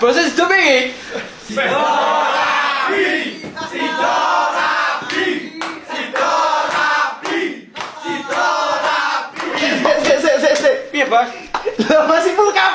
Bahasa sido piye? Piye, Bos? Lah masih full